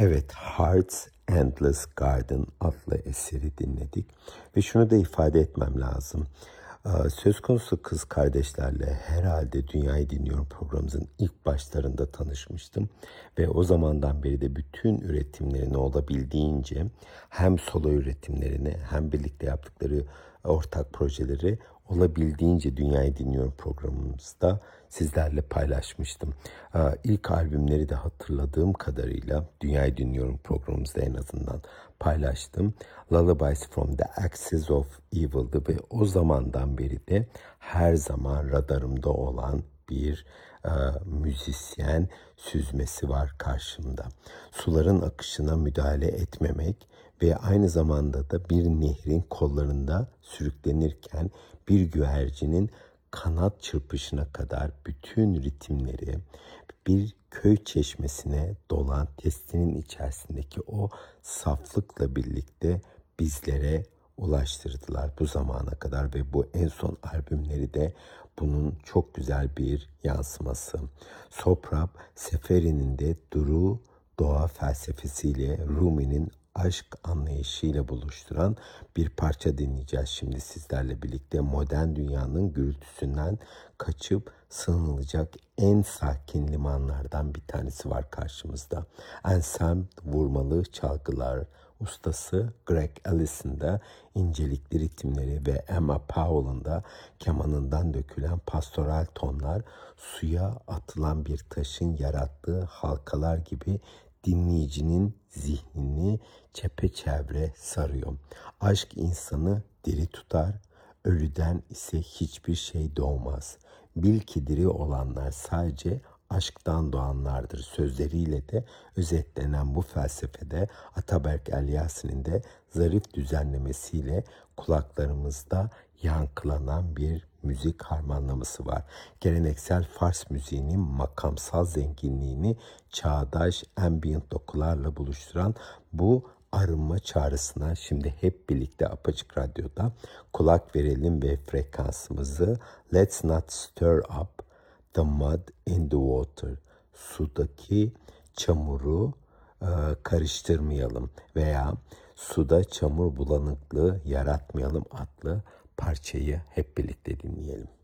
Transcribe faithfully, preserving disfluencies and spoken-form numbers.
Evet, Heart's Endless Garden adlı eseri dinledik ve şunu da ifade etmem lazım. Ee, Söz konusu kız kardeşlerle herhalde Dünyayı Dinliyorum programımızın ilk başlarında tanışmıştım. Ve o zamandan beri de bütün üretimlerini olabildiğince hem solo üretimlerini hem birlikte yaptıkları ortak projeleri olabildiğince Dünyayı Dinliyorum programımızda sizlerle paylaşmıştım. Ee, İlk albümleri de hatırladığım kadarıyla Dünyayı Dinliyorum programımızda en azından paylaştım. Lullabies from the Axis of Evil'dı ve o zamandan beri de her zaman radarımda olan bir e, müzisyen süzmesi var karşımda. Suların akışına müdahale etmemek ve aynı zamanda da bir nehrin kollarında sürüklenirken bir güvercinin kanat çırpışına kadar bütün ritimleri bir köy çeşmesine dolan testinin içerisindeki o saflıkla birlikte bizlere ulaştırdılar bu zamana kadar ve bu en son albümleri de bunun çok güzel bir yansıması. Sohrab Seferi'nin de Duru doğa felsefesiyle Rumi'nin aşk anlayışıyla buluşturan bir parça dinleyeceğiz şimdi sizlerle birlikte. Modern dünyanın gürültüsünden kaçıp sığınılacak en sakin limanlardan bir tanesi var karşımızda. Ensemble vurmalı çalgılar ustası Greg Ellis'in de incelikli ritimleri ve Emma Powell'ın da kemanından dökülen pastoral tonlar suya atılan bir taşın yarattığı halkalar gibi dinleyicinin zihnini çepeçevre sarıyor. Aşk insanı diri tutar, ölüden ise hiçbir şey doğmaz. Bil ki diri olanlar sadece aşktan doğanlardır sözleriyle de özetlenen bu felsefede Ataberk Elyasi'nin de zarif düzenlemesiyle kulaklarımızda yankılanan bir müzik harmanlaması var. Geleneksel Fars müziğinin makamsal zenginliğini çağdaş ambient dokularla buluşturan bu arınma çağrısına şimdi hep birlikte Apaçık Radyo'da kulak verelim ve frekansımızı Let's Not Stir Up the Mud in the Water, sudaki çamuru e, karıştırmayalım veya suda çamur bulanıklığı yaratmayalım adlı parçayı hep birlikte dinleyelim.